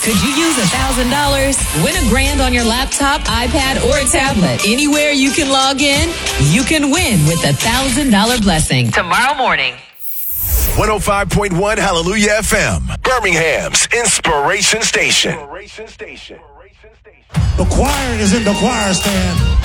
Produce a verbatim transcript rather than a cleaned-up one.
Could you use one thousand dollars? Win a grand on your laptop, iPad, or a tablet. Anywhere you can log in, you can win with a one thousand dollars blessing. Tomorrow morning. one oh five point one Hallelujah F M, Birmingham's Inspiration Station. The choir is in the choir stand.